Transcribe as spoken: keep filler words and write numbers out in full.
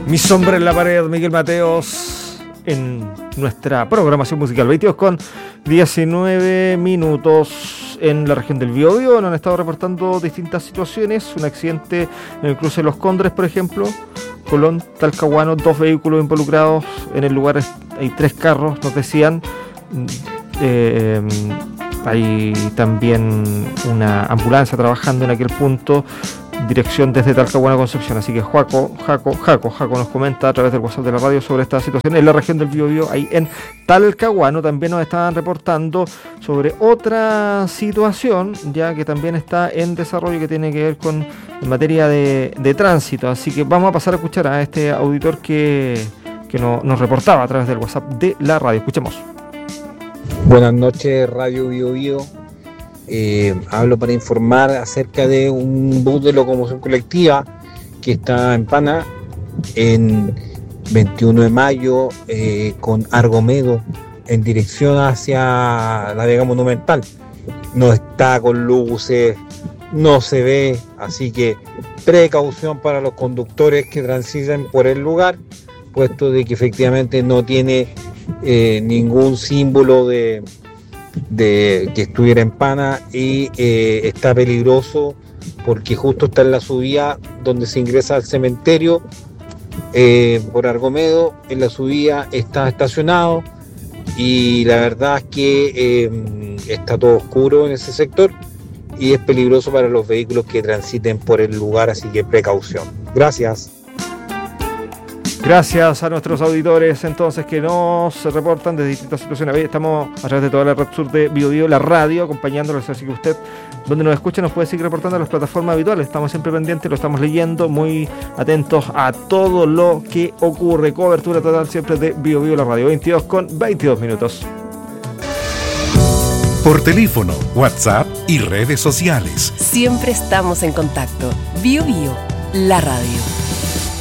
Mi sombra en la pared, Miguel Mateos, en nuestra programación musical. veintidós con diecinueve minutos en la región del Biobío. Nos han estado reportando distintas situaciones. Un accidente en el cruce de Los Cóndores, por ejemplo. Colón, Talcahuano, dos vehículos involucrados. En el lugar hay tres carros, nos decían. Eh, hay también una ambulancia trabajando en aquel punto. Dirección desde Talcahuano a Concepción. Así que Juaco, Jaco, Jaco, Jaco nos comenta a través del WhatsApp de la radio sobre esta situación en la región del Biobío, ahí en Talcahuano. También nos estaban reportando sobre otra situación, ya que también está en desarrollo, que tiene que ver con en materia de, de tránsito. Así que vamos a pasar a escuchar a este auditor que, que no, nos reportaba a través del WhatsApp de la radio. Escuchemos. Buenas noches, Radio Biobío. Eh, hablo para informar acerca de un bus de locomoción colectiva que está en Pana en veintiuno de mayo eh, con Argomedo en dirección hacia la Vega Monumental. No está con luces, no se ve, así que precaución para los conductores que transiten por el lugar, puesto de que efectivamente no tiene eh, ningún símbolo de de que estuviera en Pana y eh, está peligroso porque justo está en la subida donde se ingresa al cementerio eh, por Argomedo. En la subida está estacionado y la verdad es que eh, está todo oscuro en ese sector y es peligroso para los vehículos que transiten por el lugar, así que precaución. Gracias. Gracias a nuestros auditores entonces que nos reportan de distintas situaciones. Estamos a través de toda la red sur de Biobío, la radio, acompañándolos, así que usted, donde nos escuche, nos puede seguir reportando a las plataformas habituales. Estamos siempre pendientes, lo estamos leyendo, muy atentos a todo lo que ocurre. Cobertura total siempre de Biobío, la radio. veintidós con veintidós minutos. Por teléfono, WhatsApp y redes sociales. Siempre estamos en contacto. Biobío, la radio.